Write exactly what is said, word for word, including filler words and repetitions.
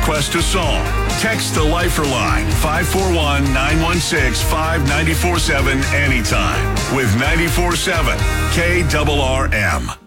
request a song. Text the Lifer line, five four one, nine one six, five nine four seven anytime with ninety-four point seven K R R M.